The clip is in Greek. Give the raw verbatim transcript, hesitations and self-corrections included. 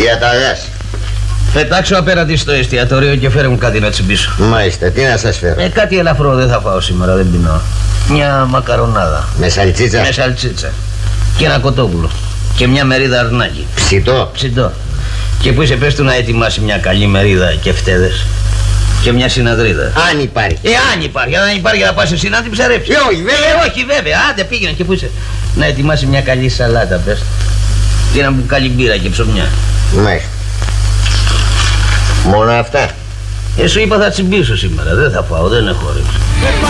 Διαταγάς. Πετάξω απέναντι στο εστιατόριο και φέρε μου κάτι να τσιμπήσω. Μάλιστα, τι να σας φέρω? Ε, κάτι ελαφρό δεν θα φάω σήμερα, δεν πεινάω. Μια μακαρονάδα. Με σαλτσίτσα? Με σαλτσίτσα. Και ένα κοτόπουλο. Και μια μερίδα αρνάκι. Ψητό? Ψητό. Και που είσαι, πες του να ετοιμάσει μια καλή μερίδα και φτέδες. Και μια συναδρίδα. Αν υπάρχει. Ε, αν υπάρχει, αν υπάρχει θα πας εσύ να την ψαρέψεις. Ε, όχι, βέβαια. Ε, όχι, βέβαια. Άντε πήγαινε και που είσαι. Να ετοιμάσει μια καλή σαλάτα, πες. Και ένα μπουκάλι μπύρα και ψωμιά. Μάλιστα. Μόνο αυτά? Ε, σου είπα θα τσιμπήσω σήμερα. Δεν θα φάω, δεν έχω όρεξη.